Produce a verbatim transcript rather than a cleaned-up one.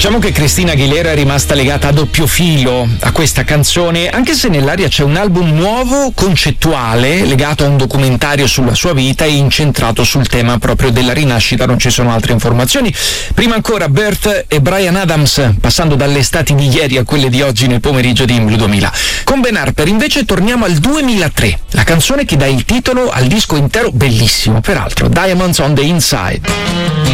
Diciamo che Christina Aguilera è rimasta legata a doppio filo a questa canzone, anche se nell'aria c'è un album nuovo, concettuale, legato a un documentario sulla sua vita e incentrato sul tema proprio della rinascita. Non ci sono altre informazioni. Prima ancora Birth e Bryan Adams, passando dalle estati di ieri a quelle di oggi nel pomeriggio di Blu duemila. Con Ben Harper invece torniamo al duemilatré, la canzone che dà il titolo al disco intero, bellissimo peraltro, Diamonds on the Inside.